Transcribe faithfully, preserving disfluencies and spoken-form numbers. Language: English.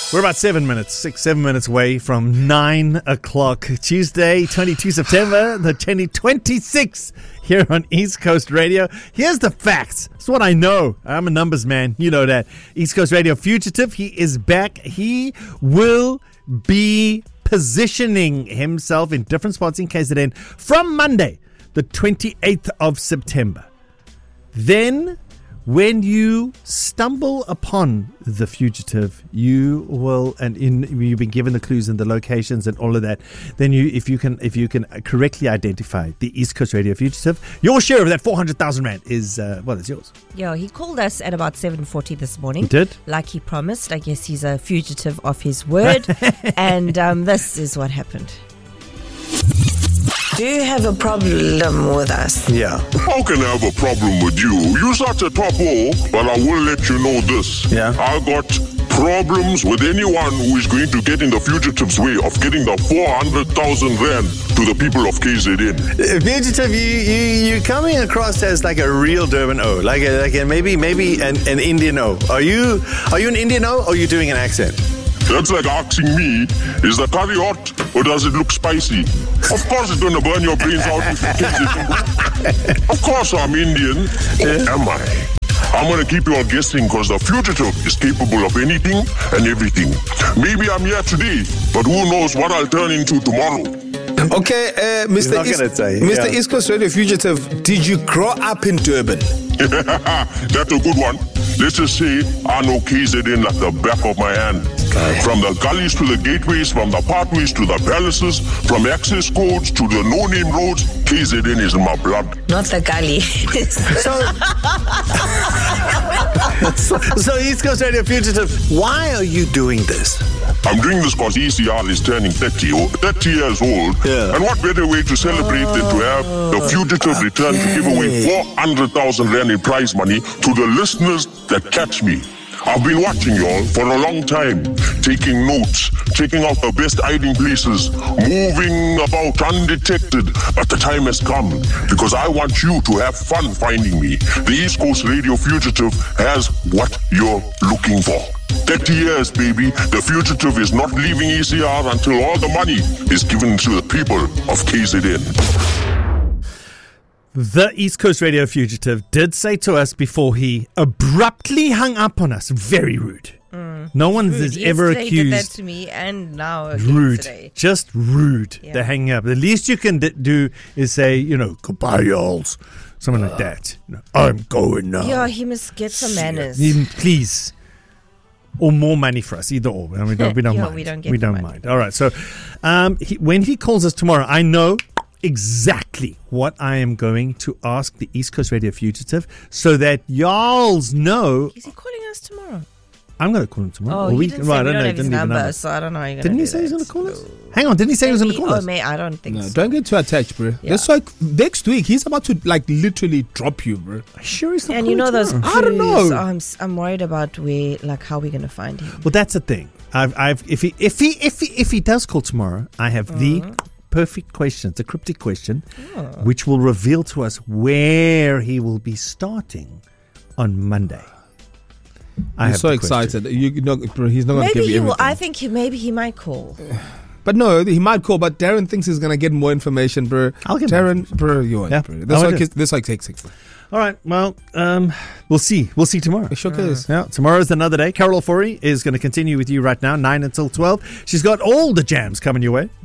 We're about seven minutes, six, seven minutes away from nine o'clock. Tuesday, twenty-second of September, the twenty twenty-six here on East Coast Radio. Here's the facts. It's what I know. I'm a numbers man. You know that. East Coast Radio Fugitive, he is back. He will be positioning himself in different spots in K Z N from Monday, the twenty-eighth of September. Then, when you stumble upon the fugitive, you will, and in, you've been given the clues and the locations and all of that. Then, you, if you can, if you can correctly identify the East Coast Radio Fugitive, your share of that four hundred thousand rand is uh, well, it's yours. Yeah, he called us at about seven forty this morning. He did, like he promised. I guess he's a fugitive of his word, and um, this is what happened. Do you have a problem with us? Yeah. How can I have a problem with you? You start at top hole, but I will let you know this. Yeah. I got problems with anyone who is going to get in the fugitive's way of getting the four hundred thousand rand to the people of K Z N. Uh, Fugitive, you, you, you're coming across as like a real Durban O, like a, like a, maybe maybe an, an Indian O. Are you are you an Indian O or are you doing an accent? That's like asking me, is the curry hot or does it look spicy? Of course it's going to burn your brains out if you taste it. Of course I'm Indian. Yeah. Am I? I'm going to keep you all guessing because the fugitive is capable of anything and everything. Maybe I'm here today, but who knows what I'll turn into tomorrow. Okay, uh, Mister East, say, Mister yeah. East Coast Radio Fugitive, did you grow up in Durban? That's a good one. Let's just say I know K Z N like the back of my hand. Okay. From the gullies to the gateways, from the pathways to the palaces, from access codes to the no-name roads, K Z N is in my blood. Not the gully. So, so East Coast Radio Fugitive, why are you doing this? I'm doing this because E C R is turning thirty, thirty years old. Yeah. And what better way to celebrate than to have the fugitive return to give away four hundred thousand rand in prize money to the listeners that catch me. I've been watching y'all for a long time, taking notes, checking out the best hiding places, moving about undetected. But the time has come because I want you to have fun finding me. The East Coast Radio Fugitive has what you're looking for. thirty years, baby. The fugitive is not leaving E C R until all the money is given to the people of K Z N. The East Coast Radio Fugitive did say to us before he abruptly hung up on us, very rude. Mm. No one rude. has Yesterday ever he accused. did that to me, and now again rude, today. Just rude. Yeah. They're hanging up. The least you can d- do is say, you know, goodbye, y'alls, something like that. You know, I'm going now. Yeah, he must get some manners. Even, please. Or more money for us, either or. I mean, we don't, we don't Yeah, mind. we don't get we the don't money. mind. All right. So, um, he, when he calls us tomorrow, I know exactly what I am going to ask the East Coast Radio Fugitive, so that y'alls know. Is he calling us tomorrow? I'm going to call him tomorrow. Oh, or he we, didn't well, say I we don't don't know. have his Didn't even number, know. so I don't know how you're Didn't gonna he do say he was that. going to call us? Hang on, didn't he say he was going to Maybe- call oh, us? may I don't think No, so. don't get too attached, bro. Yeah. That's like next week he's about to like literally drop you, bro. Sure, he's not And you calling know those tomorrow. I don't clues, know. I'm s- I'm worried about where, like, how we're gonna find him. Well, that's the thing. I've, I've, if he, if he, if he, if he does call tomorrow, I have Uh-huh. the perfect question. It's a cryptic question, Oh. which will reveal to us where he will be starting on Monday. I I'm have so the question. excited. You, you know, bro, he's not going to Maybe give he you will. everything. I think he, maybe he might call. But no, he might call. But Darren thinks he's going to get more information, bro. I'll get more Darren, bro, you want, Yeah, bro. I This will like do. this like takes six. All right. Well, um, we'll see. We'll see tomorrow. It sure is. Yeah, tomorrow's another day. Carol Alfori is going to continue with you right now, nine until twelve. She's got all the jams coming your way.